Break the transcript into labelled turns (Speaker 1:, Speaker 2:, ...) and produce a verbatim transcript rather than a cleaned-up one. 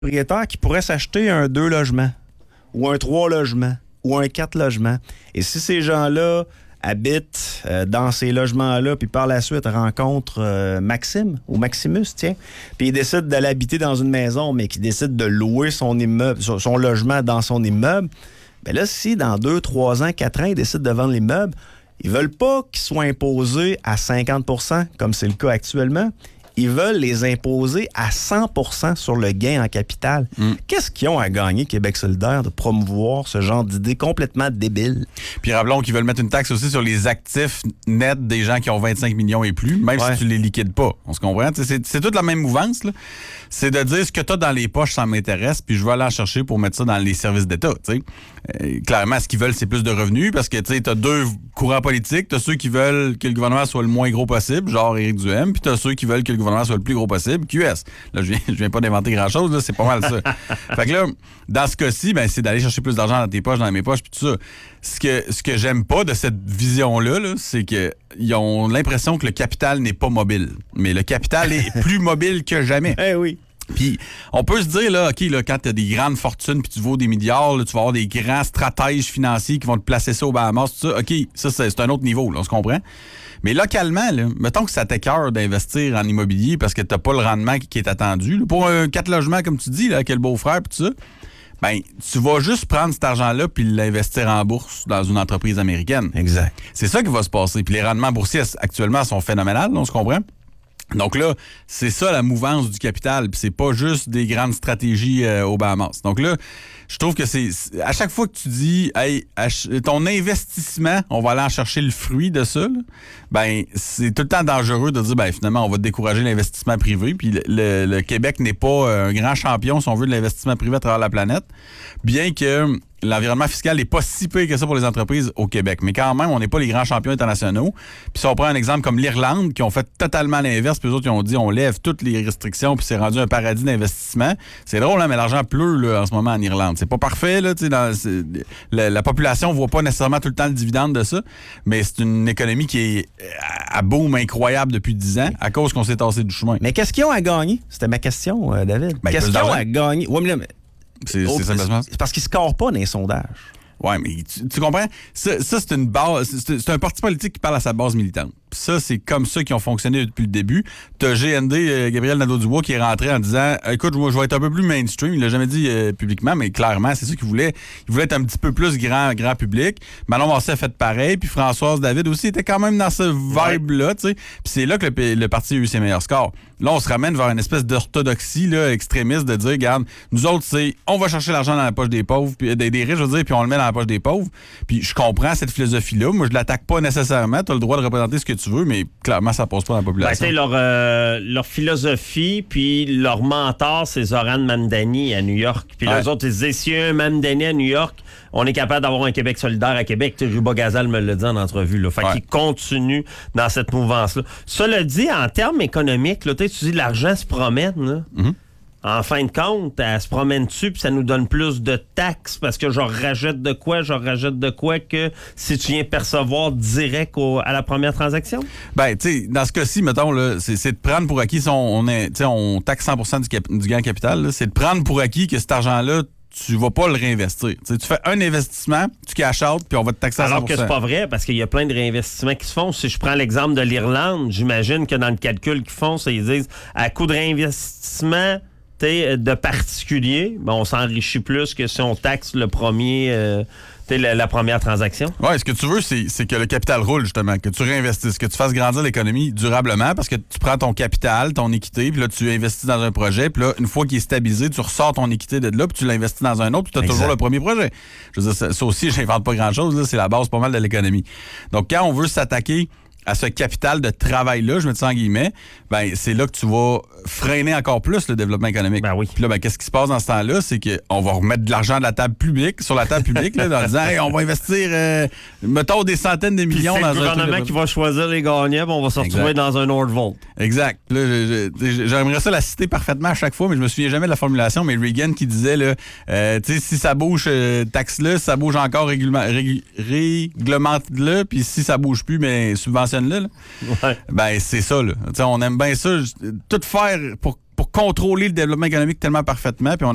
Speaker 1: propriétaires qui pourraient s'acheter un deux logements ou un trois logements ou un quatre logements. Et si ces gens-là habitent euh, dans ces logements-là, puis par la suite rencontrent euh, Maxime ou Maximus, tiens, puis ils décident d'aller habiter dans une maison, mais qui décident de louer son immeuble, son logement dans son immeuble, bien là, si dans deux, trois ans, quatre ans, ils décident de vendre l'immeuble, ils veulent pas qu'ils soient imposés à cinquante pour cent, comme c'est le cas actuellement. Ils veulent les imposer à cent pour cent sur le gain en capital. Mm. Qu'est-ce qu'ils ont à gagner, Québec solidaire, de promouvoir ce genre d'idées complètement débiles?
Speaker 2: Puis rappelons qu'ils veulent mettre une taxe aussi sur les actifs nets des gens qui ont vingt-cinq millions et plus, même ouais. si tu les liquides pas. On se comprend? C'est, c'est toute la même mouvance, là. C'est de dire ce que tu as dans les poches, ça m'intéresse, puis je vais aller en chercher pour mettre ça dans les services d'État. Euh, clairement, ce qu'ils veulent, c'est plus de revenus, parce que tu as deux courants politiques. Tu as ceux qui veulent que le gouvernement soit le moins gros possible, genre Éric Duhaime, puis tu as ceux qui veulent que le gouvernement soit le plus gros possible, Q S. Là, je viens, je viens pas d'inventer grand-chose, là, c'est pas mal ça. Fait que là, dans ce cas-ci, ben, c'est d'aller chercher plus d'argent dans tes poches, dans mes poches, puis tout ça. Ce que, ce que j'aime pas de cette vision-là, là, c'est qu'ils ont l'impression que le capital n'est pas mobile. Mais le capital est plus mobile que jamais.
Speaker 1: Eh oui.
Speaker 2: Puis, on peut se dire, là, OK, là, quand tu as des grandes fortunes puis tu vaux des milliards, là, tu vas avoir des grands stratèges financiers qui vont te placer ça au Bahamas, tout ça. OK, ça, c'est, c'est un autre niveau, là, on se comprend. Mais localement, là, mettons que ça t'écœure d'investir en immobilier parce que tu n'as pas le rendement qui, qui est attendu. Là, pour un quatre logements, comme tu dis, là, avec le beau-frère et tout ça, ben, tu vas juste prendre cet argent-là puis l'investir en bourse dans une entreprise américaine.
Speaker 1: Exact.
Speaker 2: C'est ça qui va se passer. Puis les rendements boursiers, actuellement, sont phénoménales, là, on se comprend. Donc là, c'est ça la mouvance du capital, puis c'est pas juste des grandes stratégies euh, au Bahamas. Donc là, je trouve que c'est à chaque fois que tu dis hey, ach- ton investissement, on va aller en chercher le fruit de ça, là, ben c'est tout le temps dangereux de dire ben finalement on va décourager l'investissement privé, puis le, le, le Québec n'est pas un grand champion si on veut de l'investissement privé à travers la planète, bien que l'environnement fiscal n'est pas si pire que ça pour les entreprises au Québec. Mais quand même, on n'est pas les grands champions internationaux. Puis si on prend un exemple comme l'Irlande, qui ont fait totalement l'inverse, puis eux autres, ils ont dit on lève toutes les restrictions, puis c'est rendu un paradis d'investissement. C'est drôle, hein, mais l'argent pleut là, en ce moment en Irlande. C'est pas parfait, là, tu sais, dans, la, la population ne voit pas nécessairement tout le temps le dividende de ça, mais c'est une économie qui est à boom incroyable depuis dix ans à cause qu'on s'est tassé du chemin.
Speaker 1: Mais qu'est-ce qu'ils ont à gagner? C'était ma question, euh, David.
Speaker 2: Ben,
Speaker 1: qu'est-ce qu'ils ont à gagner? Ouais, mais là,
Speaker 2: C'est,
Speaker 1: oh,
Speaker 2: c'est, ça,
Speaker 1: c'est, c'est parce qu'ils ne scorent pas dans les sondages.
Speaker 2: Oui, mais tu, tu comprends? Ça, ça, c'est une base. C'est, c'est un parti politique qui parle à sa base militante. Ça, c'est comme ça qu'ils ont fonctionné depuis le début. T'as G N D, euh, Gabriel Nadeau-Dubois, qui est rentré en disant écoute, moi, je vais être un peu plus mainstream. Il l'a jamais dit euh, publiquement, mais clairement, c'est ça qu'il voulait. Il voulait être un petit peu plus grand, grand public. Manon Massé a fait pareil. Puis Françoise David aussi était quand même dans ce vibe-là, tu sais. Puis c'est là que le, le parti a eu ses meilleurs scores. Là, on se ramène vers une espèce d'orthodoxie là, extrémiste de dire regarde, nous autres, c'est on va chercher l'argent dans la poche des pauvres, puis des, des riches, je veux dire, puis on le met dans la poche des pauvres. Puis je comprends cette philosophie-là. Moi, je l'attaque pas nécessairement. Tu as le droit de représenter ce que tu veux, mais clairement, ça passe pas dans la population.
Speaker 3: Ben, leur, euh, leur philosophie, puis leur mentor, c'est Zoran Mamdani à New York. Puis ouais. les autres, ils disaient, si un Mamdani à New York, on est capable d'avoir un Québec solidaire à Québec. Ruba Gazal me l'a dit en entrevue. Là. Fait ouais. qu'il continue dans cette mouvance-là. Cela dit, en termes économiques, là, tu dis l'argent se promène. Là. Mm-hmm. En fin de compte, elle se promène dessus, puis ça nous donne plus de taxes parce que je rachète de quoi, je rachète de quoi que si tu viens percevoir direct au, à la première transaction?
Speaker 2: Ben, tu sais, dans ce cas-ci, mettons, là, c'est, c'est de prendre pour acquis, si on, on, est, on taxe cent pour cent du, cap, du gain capital, là, c'est de prendre pour acquis que cet argent-là, tu vas pas le réinvestir. T'sais, tu fais un investissement, tu cash out, puis on va te taxer à cent pour cent.
Speaker 3: Alors que c'est pas vrai, parce qu'il y a plein de réinvestissements qui se font. Si je prends l'exemple de l'Irlande, j'imagine que dans le calcul qu'ils font, ça, ils disent à coût de réinvestissement de particulier, ben on s'enrichit plus que si on taxe le premier, euh, la, la première transaction.
Speaker 2: Oui, ce que tu veux, c'est, c'est que le capital roule, justement, que tu réinvestisses, que tu fasses grandir l'économie durablement, parce que tu prends ton capital, ton équité, puis là, tu investis dans un projet, puis là, une fois qu'il est stabilisé, tu ressors ton équité de là, puis tu l'investis dans un autre, puis tu as toujours le premier projet. Je veux dire, ça, ça aussi, j'invente pas grand-chose, là, c'est la base pas mal de l'économie. Donc, quand on veut s'attaquer à ce capital de travail-là, je mets ça en guillemets, ben c'est là que tu vas freiner encore plus le développement économique.
Speaker 3: Ben oui.
Speaker 2: Puis là, ben, qu'est-ce qui se passe dans ce temps-là? C'est qu'on va remettre de l'argent de la table publique, sur la table publique, là, en disant hey, on va investir, euh, mettons, des centaines de millions
Speaker 3: puis
Speaker 2: dans
Speaker 3: c'est
Speaker 2: un...
Speaker 3: le gouvernement
Speaker 2: truc
Speaker 3: qui va choisir les gagnants, on va se retrouver dans un Nordvolt.
Speaker 2: Exact. Là, je, je, j'aimerais ça la citer parfaitement à chaque fois, mais je me souviens jamais de la formulation, mais Reagan qui disait, là, euh, tu sais, si ça bouge, euh, taxe-le, si ça bouge encore, réglement, rég, réglemente-le, puis si ça bouge plus, mais subventionne-le, là. Ouais. Ben, c'est ça, là. T'sais, on aime bien ça. Tout faire pour, pour contrôler le développement économique tellement parfaitement, puis on